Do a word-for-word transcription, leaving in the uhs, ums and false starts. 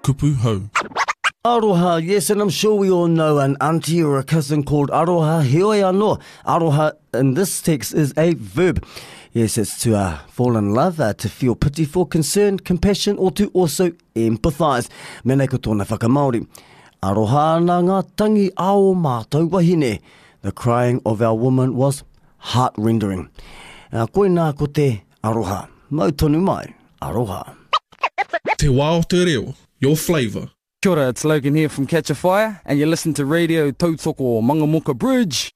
kupu hau. Aroha, yes, and I'm sure we all know an auntie or a cousin called aroha. Heoi anō. Aroha in this text is a verb. Yes, it's to uh, fall in love, uh, to feel pity for, concern, compassion, or to also empathise. Mena ko tōna whakamaori. Aroha nā ngā tangi ao mātou wahine. The crying of our woman was heart-rendering. Uh, koe nā ko te aroha. Mau tonu mai, aroha. Te wā o te reo, your flavour. Kia ora, it's Logan here from Catch a Fire, and you listen to Radio Tautoko Mangamuka Bridge.